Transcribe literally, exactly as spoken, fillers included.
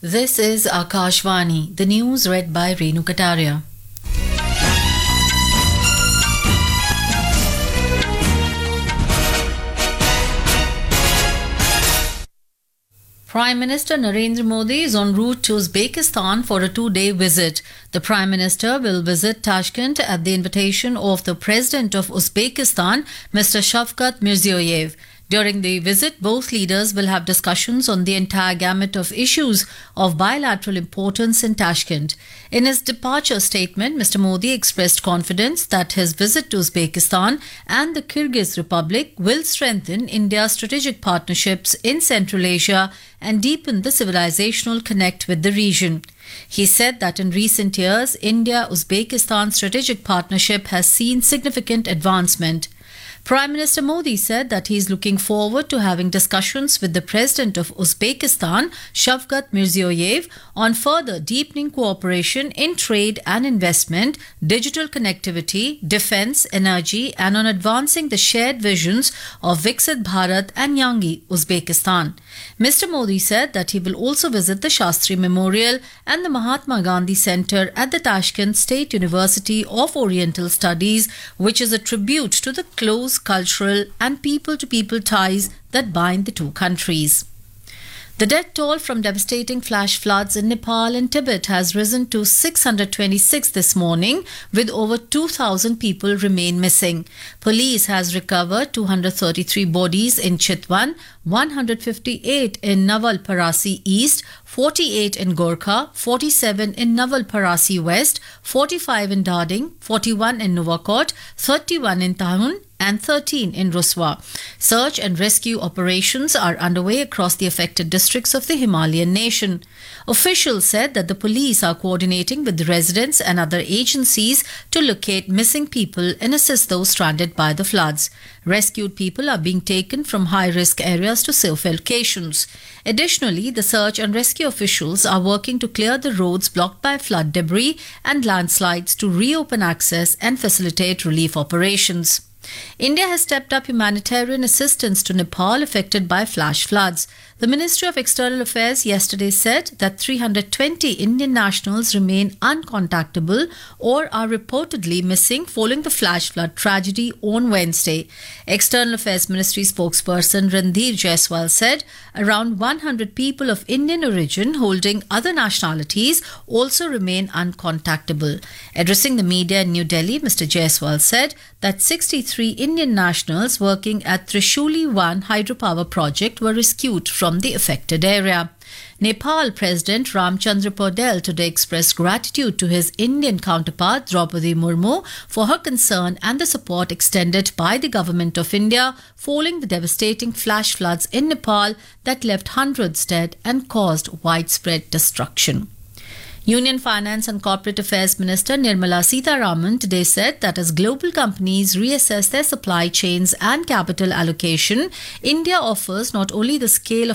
This is Akashvani, the news read by Renu Kataria. Prime Minister Narendra Modi is en route to Uzbekistan for a two-day visit. The Prime Minister will visit Tashkent at the invitation of the President of Uzbekistan, Mister Shavkat Mirziyoyev. During the visit, both leaders will have discussions on the entire gamut of issues of bilateral importance in Tashkent. In his departure statement, Mister Modi expressed confidence that his visit to Uzbekistan and the Kyrgyz Republic will strengthen India's strategic partnerships in Central Asia and deepen the civilizational connect with the region. He said that in recent years, India-Uzbekistan strategic partnership has seen significant advancement. Prime Minister Modi said that he is looking forward to having discussions with the President of Uzbekistan, Shavkat Mirziyoyev, on further deepening cooperation in trade and investment, digital connectivity, defense, energy, and on advancing the shared visions of Viksit Bharat and Yangi, Uzbekistan. Mister Modi said that he will also visit the Shastri Memorial and the Mahatma Gandhi Center at the Tashkent State University of Oriental Studies, which is a tribute to the close cultural and people-to-people ties that bind the two countries. The death toll from devastating flash floods in Nepal and Tibet has risen to six hundred twenty-six this morning, with over two thousand people remain missing. Police has recovered two hundred thirty-three bodies in Chitwan, one hundred fifty-eight in Naval Parasi East, forty-eight in Gorkha, forty-seven in Naval Parasi West, forty-five in Darding, forty-one in Nuwakot, thirty-one in Tahun, and thirteen in Ruswa. Search and rescue operations are underway across the affected districts of the Himalayan nation. Officials said that the police are coordinating with the residents and other agencies to locate missing people and assist those stranded by the floods. Rescued people are being taken from high-risk areas to safe locations. Additionally, the search and rescue officials are working to clear the roads blocked by flood debris and landslides to reopen access and facilitate relief operations. India has stepped up humanitarian assistance to Nepal affected by flash floods. The Ministry of External Affairs yesterday said that three hundred twenty Indian nationals remain uncontactable or are reportedly missing following the flash flood tragedy on Wednesday. External Affairs Ministry spokesperson Randhir Jaiswal said around one hundred people of Indian origin holding other nationalities also remain uncontactable. Addressing the media in New Delhi, Mister Jaiswal said that sixty-three Indian nationals working at Trishuli one hydropower project were rescued from the affected area. Nepal President Ramchandra Podel today expressed gratitude to his Indian counterpart Draupadi Murmu for her concern and the support extended by the Government of India following the devastating flash floods in Nepal that left hundreds dead and caused widespread destruction. Union Finance and Corporate Affairs Minister Nirmala Sitharaman today said that as global companies reassess their supply chains and capital allocation, India offers not only the scale of